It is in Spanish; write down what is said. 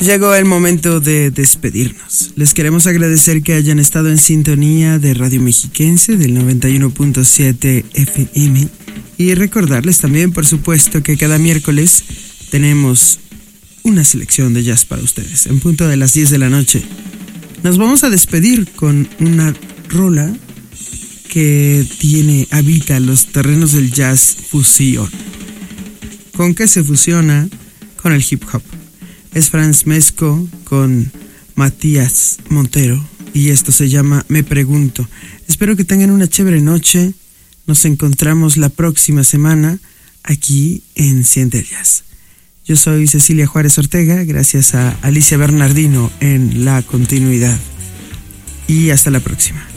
Llegó el momento de despedirnos. Les queremos agradecer que hayan estado en sintonía de Radio Mexiquense del 91.7 FM y recordarles también, por supuesto, que cada miércoles tenemos una selección de jazz para ustedes en punto de las 10 de la noche. Nos vamos a despedir con una rola que habita los terrenos del jazz fusión. ¿Con qué se fusiona? Con el hip hop. Es Franz Mesco con Matías Montero y esto se llama Me Pregunto. Espero que tengan una chévere noche. Nos encontramos la próxima semana aquí en Siente el Jazz. Yo soy Cecilia Juárez Ortega, gracias a Alicia Bernardino en la continuidad. Y hasta la próxima.